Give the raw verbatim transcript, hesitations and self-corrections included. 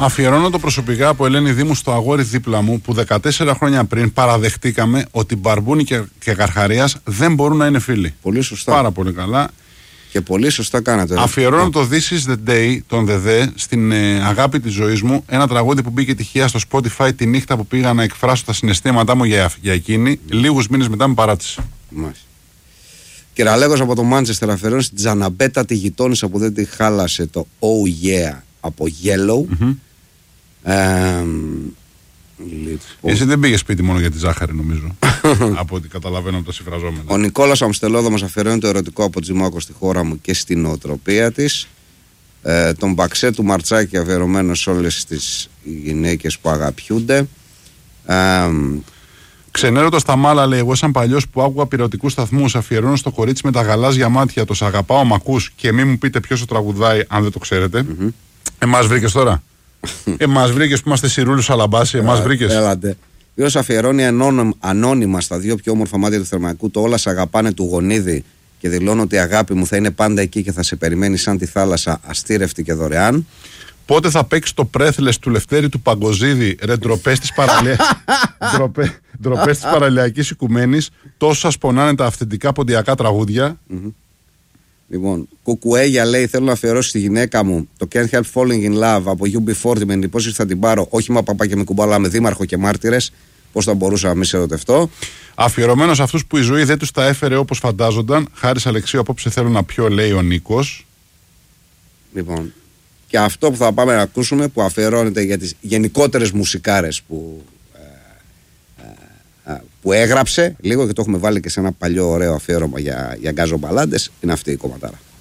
Αφιερώνω το προσωπικά από Ελένη Δήμου στο αγόρι δίπλα μου που δεκατέσσερα χρόνια πριν παραδεχτήκαμε ότι Μπαρμπούνι και, και Καρχαρίας δεν μπορούν να είναι φίλοι. Πολύ σωστά. Πάρα πολύ καλά. Και πολύ σωστά κάνατε. Αφιερώνω το This is the Day των ΔΕΔΕ στην ε, αγάπη της ζωής μου. Ένα τραγούδι που μπήκε τυχαία στο Spotify τη νύχτα που πήγα να εκφράσω τα συναισθήματά μου για, για εκείνη. Mm. Λίγους μήνες μετά με παράτησε. Μάλιστα. Κυραλέγος από το Μάντσεστερ αφιερώνει στην Τζαναμπέτα τη γειτόνισσα που δεν τη χάλασε το Oh Yeah από Yellow. Mm-hmm. Ε, λοιπόν. Εσύ δεν πήγες σπίτι μόνο για τη ζάχαρη, νομίζω. Από ό,τι καταλαβαίνω από τα συμφραζόμενα. Ο Νικόλας Αμστελόδομος αφιερώνει το ερωτικό από Τζιμάκο στη χώρα μου και στην νοοτροπία της. Ε, τον Μπαξέ του Μαρτσάκη αφιερωμένο σε όλες τις γυναίκες που αγαπιούνται. Ε, Ξενέρωτα στα μάλα, λέει, εγώ σαν παλιός που άκουγα πειρατικούς σταθμούς, αφιερώνω στο κορίτσι με τα γαλάζια μάτια, το σ' αγαπάω μ' ακούς και μη μου πείτε ποιος το τραγουδάει, αν δεν το ξέρετε. Mm-hmm. Εμάς βρήκες τώρα. Εμάς βρήκες που είμαστε Σιρούλους Αλαμπάση, εμάς βρήκες. Έλατε. Ποιος αφιερώνει ανώνυμα στα δύο πιο όμορφα μάτια του Θερμαϊκού το όλα σ' αγαπάνε του Γονίδη και δηλώνω ότι η αγάπη μου θα είναι πάντα εκεί και θα σε περιμένει σαν τη θάλασσα αστήρευτη και δωρεάν. Πότε θα παίξει το πρέθλες του Λευτέρη του Παγκοζίδη, ρε ντροπές της παραλία... ντροπέ... ντροπές της παραλιακής οικουμένης, τόσο σας πονάνε τα αυθεντικά ποντιακά τραγούδια. Mm-hmm. Λοιπόν, Κουκουέγια λέει: θέλω να αφιερώσω στη γυναίκα μου το Can't Help Falling in Love από γιου μπι φορτί με την υπόσχεση θα την πάρω, όχι μα παπά και με κουμπάλα, με δήμαρχο και μάρτυρες. Πώς θα μπορούσα να μη σε ερωτευτώ. Αφιερωμένο σε αυτούς που η ζωή δεν τους τα έφερε όπως φαντάζονταν. Χάρης Αλεξίου, απόψε θέλω να πιω, λέει ο Νίκος. Λοιπόν, και αυτό που θα πάμε να ακούσουμε που αφιερώνεται για τις γενικότερες μουσικάρες που, ε, ε, που έγραψε λίγο και το έχουμε βάλει και σε ένα παλιό ωραίο αφιέρωμα για, για γκάζο μπαλάντες, είναι αυτή η κομματάρα.